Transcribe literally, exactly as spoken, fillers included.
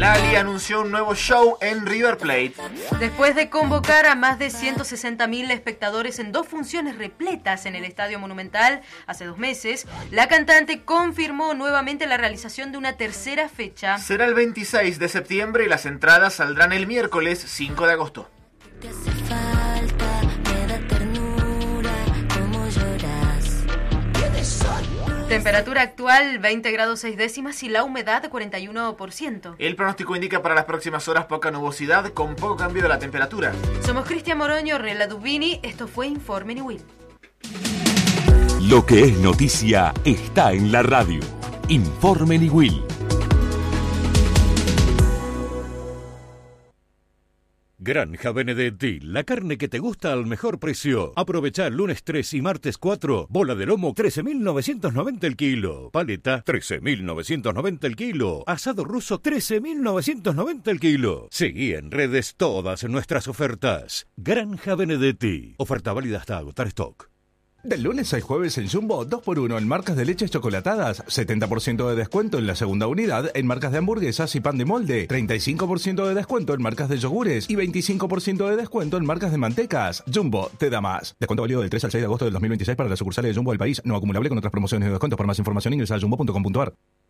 Lali anunció un nuevo show en River Plate. Después de convocar a más de ciento sesenta mil espectadores en dos funciones repletas en el Estadio Monumental hace dos meses, la cantante confirmó nuevamente la realización de una tercera fecha. Será el veintiséis de septiembre y las entradas saldrán el miércoles cinco de agosto. Temperatura actual veinte grados seis décimas y la humedad cuarenta y uno por ciento. El pronóstico indica para las próximas horas poca nubosidad con poco cambio de la temperatura. Somos Cristian Moroño, Rela Dubini, esto fue Informe Niwil. Lo que es noticia está en la radio. Informe Niwil. Granja Benedetti, la carne que te gusta al mejor precio. Aprovecha el lunes tres y martes cuatro. Bola de lomo, trece mil novecientos noventa el kilo. Paleta, trece mil novecientos noventa el kilo. Asado ruso, trece mil novecientos noventa el kilo. Seguí en redes todas nuestras ofertas. Granja Benedetti. Oferta válida hasta agotar stock. Del lunes al jueves en Jumbo, dos por uno en marcas de leches chocolatadas, setenta por ciento de descuento en la segunda unidad en marcas de hamburguesas y pan de molde, treinta y cinco por ciento de descuento en marcas de yogures y veinticinco por ciento de descuento en marcas de mantecas. Jumbo te da más. Descuento válido del tres al seis de agosto del dos mil veintiséis para las sucursales de Jumbo del país, no acumulable con otras promociones de descuento. Para más información ingresa a jumbo punto com punto ar.